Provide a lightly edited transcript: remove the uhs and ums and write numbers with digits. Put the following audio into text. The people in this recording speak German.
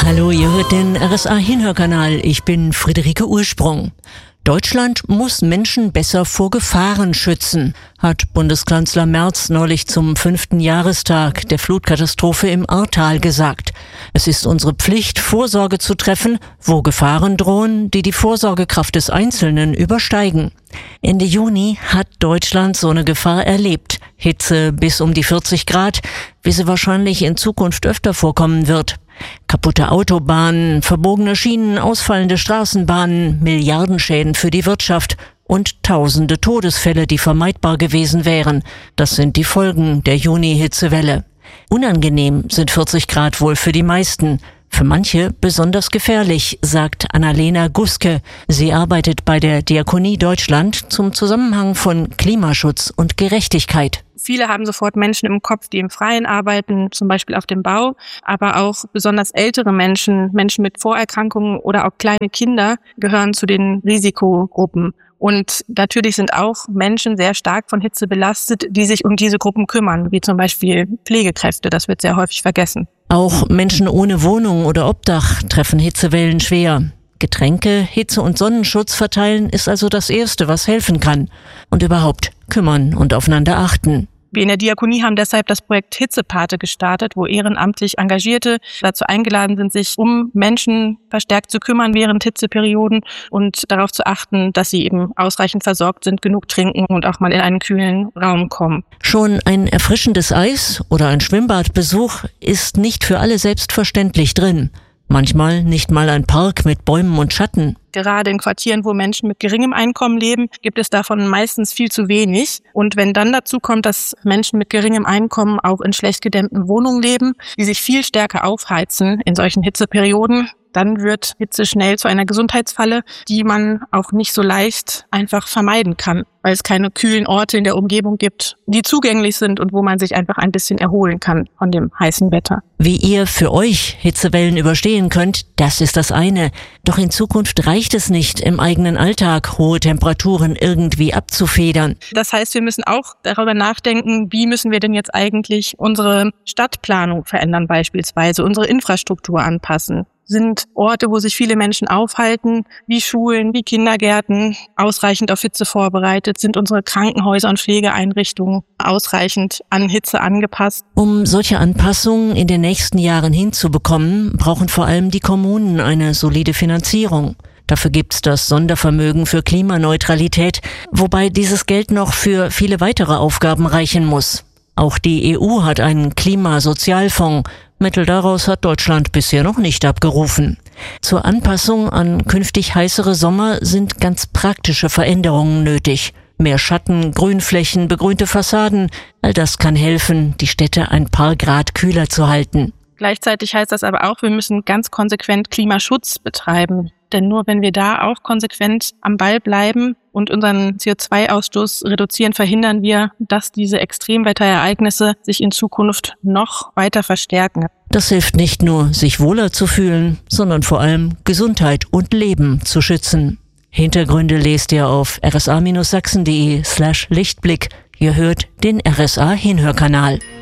Hallo, ihr hört den RSA-Hinhörkanal. Ich bin Friederike Ursprung. Deutschland muss Menschen besser vor Gefahren schützen, hat Bundeskanzler Merz neulich zum 5. Jahrestag der Flutkatastrophe im Ahrtal gesagt. Es ist unsere Pflicht, Vorsorge zu treffen, wo Gefahren drohen, die die Vorsorgekraft des Einzelnen übersteigen. Ende Juni hat Deutschland so eine Gefahr erlebt. Hitze bis um die 40 Grad, wie sie wahrscheinlich in Zukunft öfter vorkommen wird. Kaputte Autobahnen, verbogene Schienen, ausfallende Straßenbahnen, Milliardenschäden für die Wirtschaft und tausende Todesfälle, die vermeidbar gewesen wären. Das sind die Folgen der Juni-Hitzewelle. Unangenehm sind 40 Grad wohl für die meisten. Für manche besonders gefährlich, sagt Annalena Guske. Sie arbeitet bei der Diakonie Deutschland zum Zusammenhang von Klimaschutz und Gerechtigkeit. Viele haben sofort Menschen im Kopf, die im Freien arbeiten, zum Beispiel auf dem Bau, aber auch besonders ältere Menschen, Menschen mit Vorerkrankungen oder auch kleine Kinder gehören zu den Risikogruppen. Und natürlich sind auch Menschen sehr stark von Hitze belastet, die sich um diese Gruppen kümmern, wie zum Beispiel Pflegekräfte. Das wird sehr häufig vergessen. Auch Menschen ohne Wohnung oder Obdach treffen Hitzewellen schwer. Getränke, Hitze- und Sonnenschutz verteilen ist also das Erste, was helfen kann. Und überhaupt kümmern und aufeinander achten. Wir in der Diakonie haben deshalb das Projekt Hitzepate gestartet, wo ehrenamtlich Engagierte dazu eingeladen sind, sich um Menschen verstärkt zu kümmern während Hitzeperioden und darauf zu achten, dass sie eben ausreichend versorgt sind, genug trinken und auch mal in einen kühlen Raum kommen. Schon ein erfrischendes Eis oder ein Schwimmbadbesuch ist nicht für alle selbstverständlich drin. Manchmal nicht mal ein Park mit Bäumen und Schatten. Gerade in Quartieren, wo Menschen mit geringem Einkommen leben, gibt es davon meistens viel zu wenig. Und wenn dann dazu kommt, dass Menschen mit geringem Einkommen auch in schlecht gedämmten Wohnungen leben, die sich viel stärker aufheizen in solchen Hitzeperioden, dann wird Hitze schnell zu einer Gesundheitsfalle, die man auch nicht so leicht einfach vermeiden kann, weil es keine kühlen Orte in der Umgebung gibt, die zugänglich sind und wo man sich einfach ein bisschen erholen kann von dem heißen Wetter. Wie ihr für euch Hitzewellen überstehen könnt, das ist das eine. Doch in Zukunft reicht es nicht, im eigenen Alltag hohe Temperaturen irgendwie abzufedern. Das heißt, wir müssen auch darüber nachdenken, wie müssen wir denn jetzt eigentlich unsere Stadtplanung verändern, beispielsweise unsere Infrastruktur anpassen. Sind Orte, wo sich viele Menschen aufhalten, wie Schulen, wie Kindergärten, ausreichend auf Hitze vorbereitet? Sind unsere Krankenhäuser und Pflegeeinrichtungen ausreichend an Hitze angepasst? Um solche Anpassungen in den nächsten Jahren hinzubekommen, brauchen vor allem die Kommunen eine solide Finanzierung. Dafür gibt's das Sondervermögen für Klimaneutralität, wobei dieses Geld noch für viele weitere Aufgaben reichen muss. Auch die EU hat einen Klimasozialfonds. Mittel daraus hat Deutschland bisher noch nicht abgerufen. Zur Anpassung an künftig heißere Sommer sind ganz praktische Veränderungen nötig. Mehr Schatten, Grünflächen, begrünte Fassaden, all das kann helfen, die Städte ein paar Grad kühler zu halten. Gleichzeitig heißt das aber auch, wir müssen ganz konsequent Klimaschutz betreiben. Denn nur wenn wir da auch konsequent am Ball bleiben und unseren CO2-Ausstoß reduzieren, verhindern wir, dass diese Extremwetterereignisse sich in Zukunft noch weiter verstärken. Das hilft nicht nur, sich wohler zu fühlen, sondern vor allem Gesundheit und Leben zu schützen. Hintergründe lest ihr auf rsa-sachsen.de/Lichtblick. Ihr hört den RSA-Hinhörkanal.